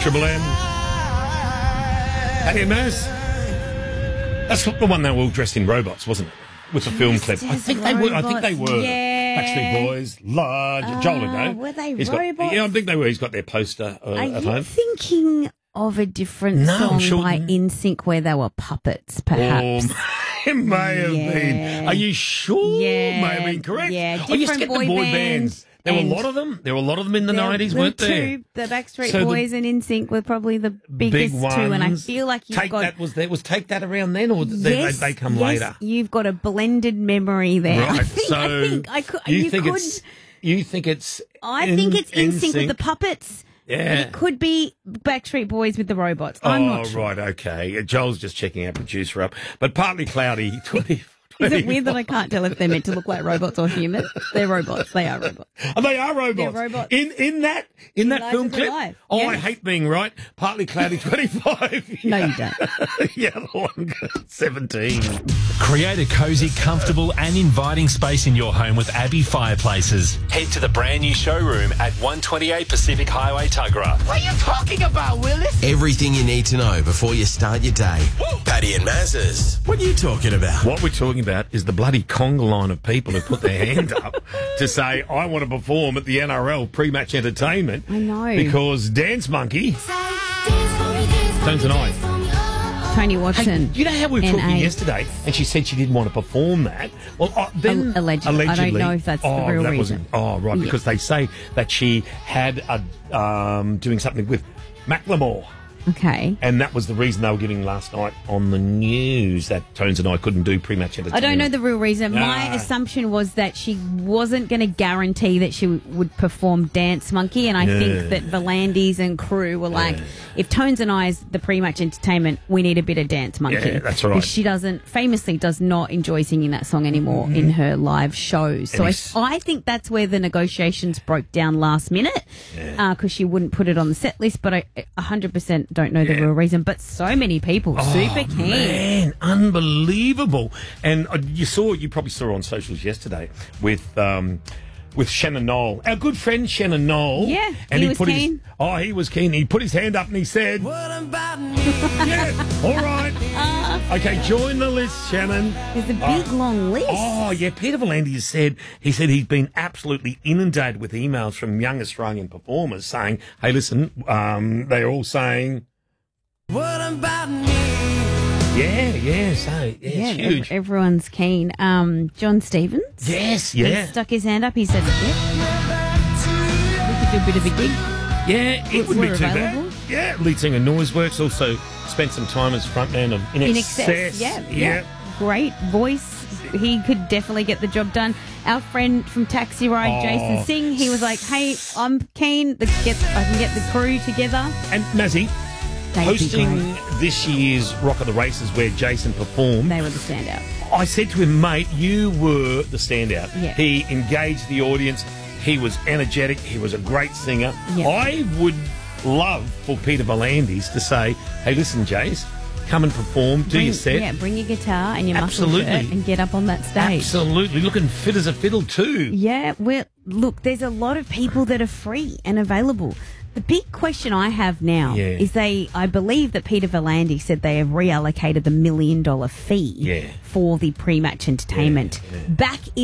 Triple M. Hey, Maz. That's the one they were all dressed in robots, wasn't it? With the film clip. I think they were. Yeah. Backstreet Boys, large. Joel would know. Were they Yeah, robots? I think they were. He's got their poster Are at you home. thinking of a different No, I'm song sure- by NSYNC where they were puppets, perhaps? It may have Yeah. been. Are you sure? Yeah. May have been correct. Yeah, I used to different get the boy boy bands. There were a and- lot of them. There were a lot of them in the 90s, There were weren't there? two. The Backstreet So the Boys and NSYNC were probably the biggest Big ones. two, and I feel like you've Take got... That was Take That around then, or Yes, they come yes, later? You've got a blended memory there. Right. I think I could. You think it's NSYNC with the puppets. Yeah. And it could be Backstreet Boys with the robots. I'm not sure. Right, okay. Joel's just checking our producer up. But Partly Cloudy, 20. Is it weird that I can't tell if they're meant to look like robots or human? They're robots. They are robots. Oh, they are robots. They're robots. In that Life film is clip. Alive. Oh, Yeah. I hate being right. Partly Cloudy 25. No, you don't. Yeah, the one 17. Create a cosy, comfortable and inviting space in your home with Abbey Fireplaces. Head to the brand new showroom at 128 Pacific Highway, Tuggerah. What are you talking about, Willis? Everything you need to know before you start your day. Paddy and Maz's. What are you talking about? What we're talking about is the bloody conga line of people who put their hand up to say, I want to perform at the NRL pre-match entertainment. I know. Because Dance Monkey, Tones and I. Tony Watson. You know how we were talking NA. yesterday, and she said she didn't want to perform that. Well, then Allegedly. I don't know if that's the real that reason. wasn't. Oh, right, because they say that she had doing something with Macklemore. Okay. And that was the reason they were giving last night on the news that Tones and I couldn't do pre-match entertainment. I don't know the real reason. My assumption was that she wasn't going to guarantee that she would perform Dance Monkey, and I think that Volandis and crew were like, if Tones and I's the pre-match entertainment, we need a bit of Dance Monkey. Yeah, that's right. Because she famously does not enjoy singing that song anymore in her live shows. So I think that's where the negotiations broke down last minute, because she wouldn't put it on the set list, but I 100% don't know the real reason. But so many people super keen. Man, unbelievable! And you probably saw on socials yesterday with Shannon Knoll, our good friend Shannon Knoll. Yeah, and he was keen. He was keen. He put his hand up and he said, "What about me?" Yeah, all right. Okay, join the list, Shannon. There's a big long list. Oh, yeah. Peter Volandis said he's been absolutely inundated with emails from young Australian performers saying, hey, listen, they're all saying, what about me? Yeah, so it's huge. Everyone's keen. John Stevens. Yes, He stuck his hand up. He said, we could do a bit of a gig. Yeah, it wouldn't be too available. bad. Yeah, lead singer Noiseworks also spent some time as frontman of In Excess. Yeah. Great voice. He could definitely get the job done. Our friend from Taxi Ride, Jason Singh, he was like, hey, I'm keen. I can get the crew together. And Mazzy, That'd be hosting great. this year's Rock of the Races where Jason performed, They were the standout. I said to him, mate, you were the standout. Yeah. He engaged the audience. He was energetic. He was a great singer. Yeah. I would love for Peter Volandis to say, hey, listen, Jace, come and perform, do your set. Yeah, bring your guitar and your Absolutely. muscle shirt and get up on that stage. Absolutely. Looking fit as a fiddle too. Yeah, well, look, there's a lot of people that are free and available. The big question I have now is I believe that Peter Volandis said they have reallocated the $1 million fee for the pre-match entertainment back in